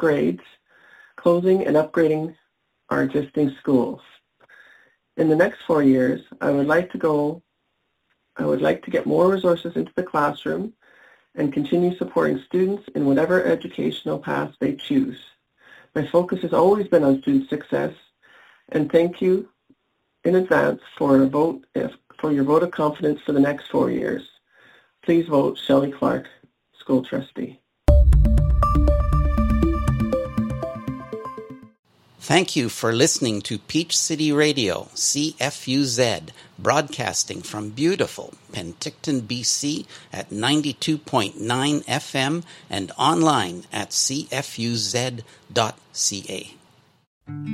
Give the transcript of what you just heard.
grades, closing and upgrading our existing schools. In the next 4 years, I would like to get more resources into the classroom and continue supporting students in whatever educational path they choose. My focus has always been on student success, and thank you in advance for your vote of confidence for the next 4 years. Please vote Shelley Clark, School Trustee. Thank you for listening to Peach City Radio, CFUZ, broadcasting from beautiful Penticton, BC at 92.9 FM and online at cfuz.ca.